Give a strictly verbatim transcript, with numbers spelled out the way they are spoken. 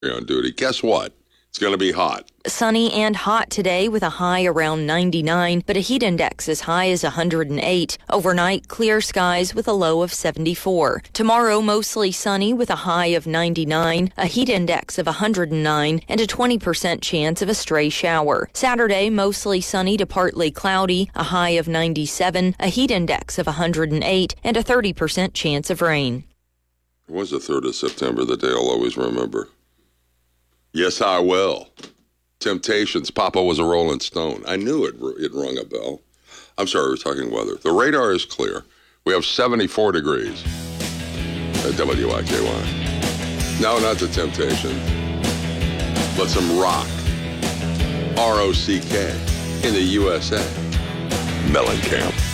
on duty. Guess what? It's going to be hot. Sunny and hot today with a high around ninety-nine, but a heat index as high as one hundred eight. Overnight, clear skies with a low of seventy-four. Tomorrow, mostly sunny with a high of ninety-nine, a heat index of one hundred nine, and a twenty percent chance of a stray shower. Saturday, mostly sunny to partly cloudy, a high of ninety-seven, a heat index of one hundred eight, and a thirty percent chance of rain. It was the third of September, the day I'll always remember. Yes, I will. Temptations. Papa was a Rolling Stone. I knew it, it rung a bell. I'm sorry, we're talking weather. The radar is clear. We have seventy-four degrees at W I K Y. No, not the Temptation, but some rock. R O C K in the U S A. Mellencamp.